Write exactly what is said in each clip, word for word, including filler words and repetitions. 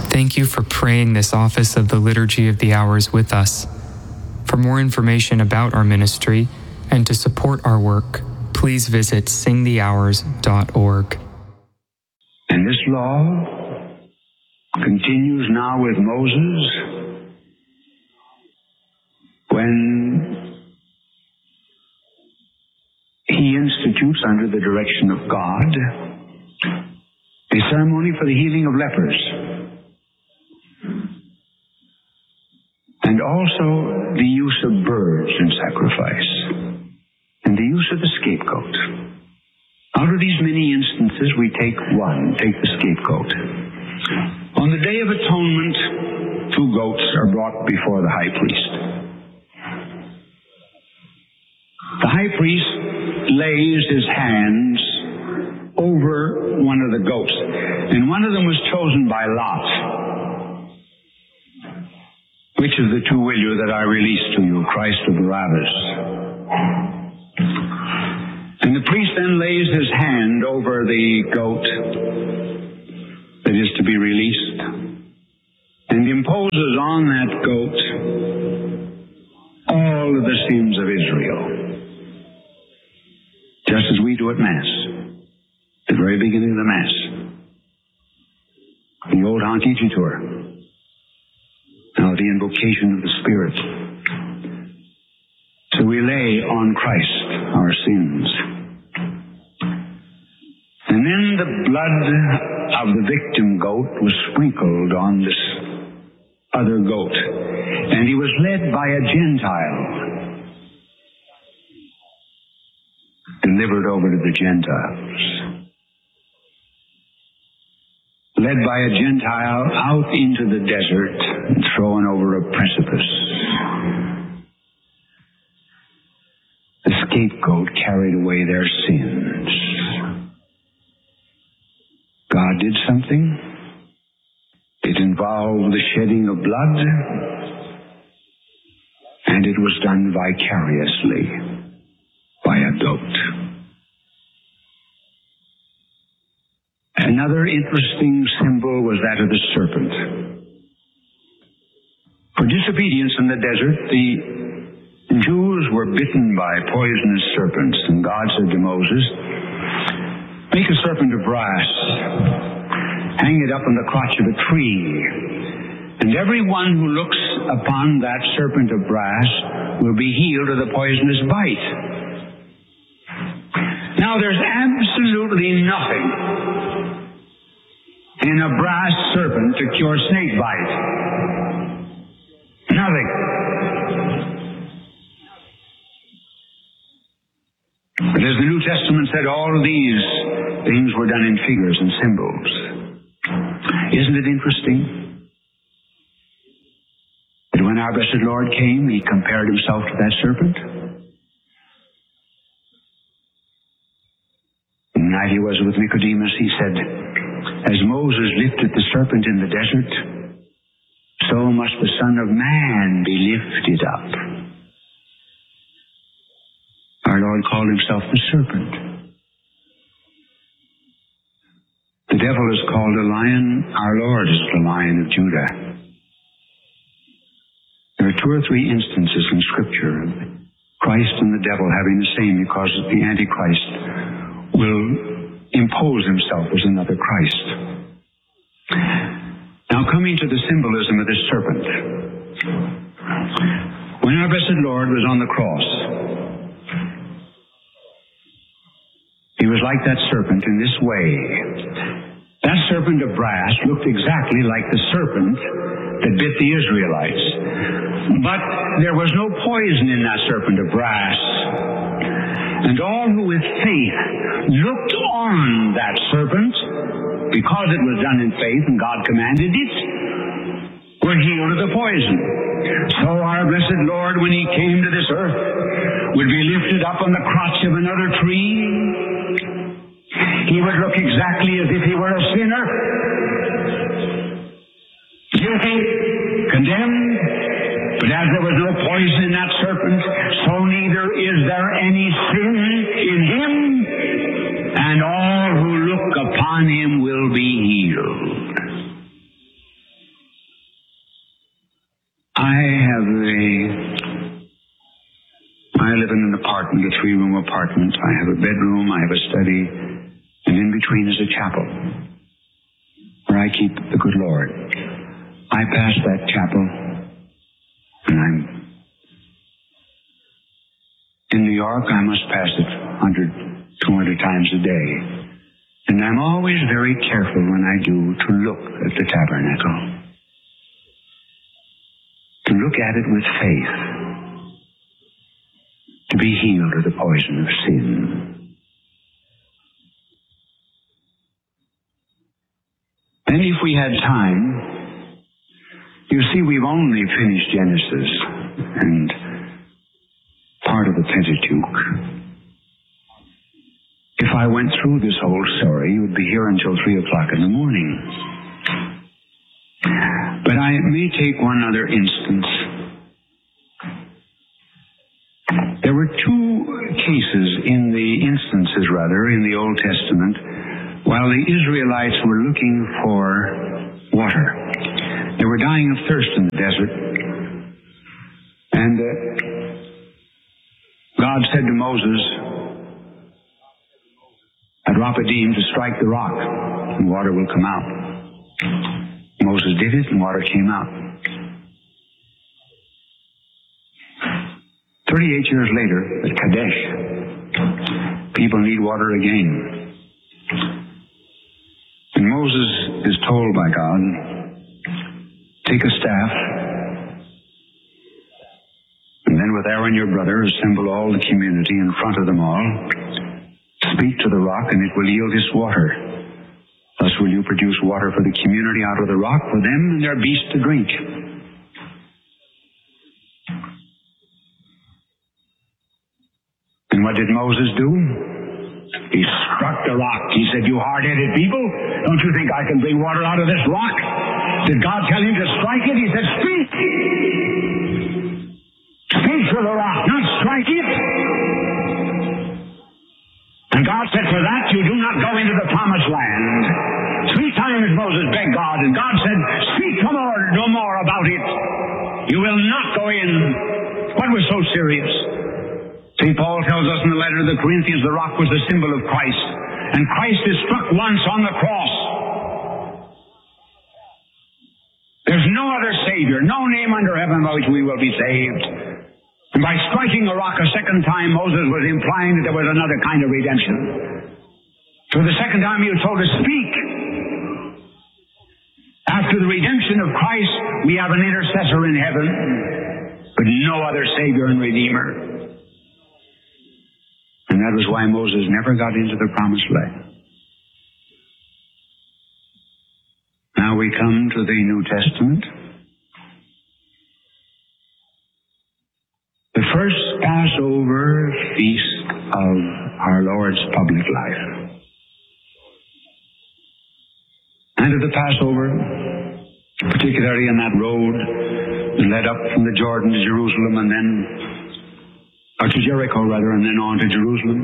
Thank you for praying this office of the Liturgy of the Hours with us. For more information about our ministry and to support our work, please visit sing the hours dot org. And this law continues now with Moses when he institutes, under the direction of God, a ceremony for the healing of lepers, and also the use of birds in sacrifice, and the use of the scapegoat. Out of these many instances, we take one, take the scapegoat. On the Day of Atonement, two goats are brought before the high priest. The high priest lays his hands over one of the goats, and one of them was chosen by lot. Which of the two will you that I release to you, Christ or Barabbas? And the priest then lays his hand over the goat that is to be released and imposes on that goat all of the sins of Israel, just as we do at Mass, the very beginning of the Mass, the old Antichitur. Now the invocation of the Spirit. So we lay on Christ our sins. And then the blood of the victim goat was sprinkled on this other goat. And he was led by a Gentile, delivered over to the Gentiles. Led by a Gentile out into the desert and thrown over a precipice. The scapegoat carried away their sins. God did something. It involved the shedding of blood, and it was done vicariously by a goat. Another interesting symbol was that of the serpent. For disobedience in the desert, the Jews were bitten by poisonous serpents, and God said to Moses, "Make a serpent of brass, hang it up on the crotch of a tree, and everyone who looks upon that serpent of brass will be healed of the poisonous bite." Now there's absolutely nothing in a brass serpent to cure snake bite. Nothing. But as the New Testament said, all of these things were done in figures and symbols. Isn't it interesting that when our blessed Lord came, he compared himself to that serpent? The night he was with Nicodemus, he said, "As Moses lifted the serpent in the desert, so must the Son of Man be lifted up." Our Lord called himself the serpent. The devil is called a lion. Our Lord is the Lion of Judah. There are two or three instances in Scripture of Christ and the devil having the same, because the Antichrist will impose himself as another Christ. Now coming to the symbolism of this serpent. When our blessed Lord was on the cross, he was like that serpent in this way. That serpent of brass looked exactly like the serpent that bit the Israelites. But there was no poison in that serpent of brass. And all who with faith looked on that serpent, because it was done in faith and God commanded it, were healed of the poison. So our blessed Lord, when he came to this earth, would be lifted up on the crotch of another tree. He would look exactly as if he were a sinner, guilty, condemned. But as there was no poison in that serpent, so neither is there any sin in him, and all who look upon him will be healed. apartment. I have a bedroom, I have a study, and in between is a chapel where I keep the good Lord. I pass that chapel, and I'm in New York. I must pass it one hundred, two hundred times a day. And I'm always very careful when I do to look at the tabernacle, to look at it with faith, to be healed of the poison of sin. And if we had time, you see, we've only finished Genesis and part of the Pentateuch. If I went through this whole story, you would be here until three o'clock in the morning. But I may take one other instance. There were two cases in the instances, rather, in the Old Testament, while the Israelites were looking for water. They were dying of thirst in the desert. And uh, God said to Moses at Raphidim to strike the rock, and water will come out. Moses did it, and water came out. Thirty-eight years later, at Kadesh, people need water again. And Moses is told by God, take a staff, and then with Aaron your brother, assemble all the community in front of them all. Speak to the rock, and it will yield its water. Thus will you produce water for the community out of the rock, for them and their beasts to drink. And what did Moses do? He struck the rock. He said, you hard-headed people, don't you think I can bring water out of this rock? Did God tell him to strike it? He said, speak. Speak to the rock, not strike it. And God said, for that you do not go into the promised land. Three times Moses begged God, and God said, speak no more, no more about it. You will not go in. What was so serious? Saint Paul tells us in the letter to the Corinthians, the rock was the symbol of Christ. And Christ is struck once on the cross. There's no other Savior, no name under heaven by which we will be saved. And by striking the rock a second time, Moses was implying that there was another kind of redemption. So the second time he was told to speak. After the redemption of Christ, we have an intercessor in heaven, but no other Savior and Redeemer. And that was why Moses never got into the promised land. Now we come to the New Testament. The first Passover feast of our Lord's public life. And at the Passover, particularly on that road that led up from the Jordan to Jerusalem and then, or to Jericho rather, and then on to Jerusalem,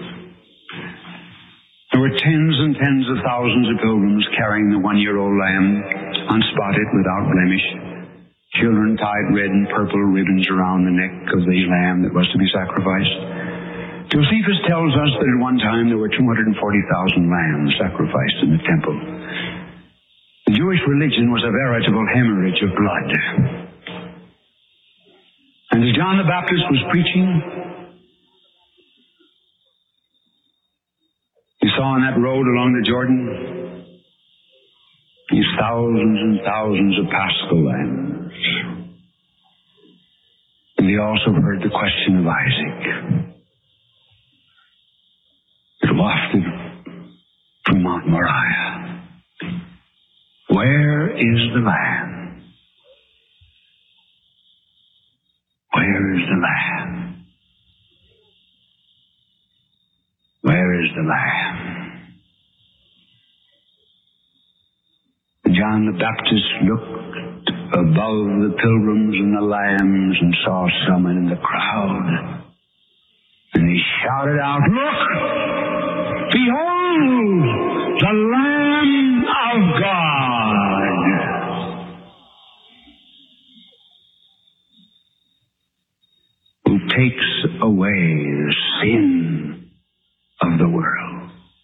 there were tens and tens of thousands of pilgrims carrying the one-year-old lamb, unspotted, without blemish. Children tied red and purple ribbons around the neck of the lamb that was to be sacrificed. Josephus tells us that at one time there were two hundred forty thousand lambs sacrificed in the temple. The Jewish religion was a veritable hemorrhage of blood. And as John the Baptist was preaching, he saw on that road along the Jordan these thousands and thousands of paschal lambs. And he also heard the question of Isaac. It wafted from Mount Moriah. Where is the Lamb? Where is the Lamb? Where is the Lamb? John the Baptist looked above the pilgrims and the lambs and saw someone in the crowd. And he shouted out, look! Behold! The Lamb of God! Who takes away the sin of the world.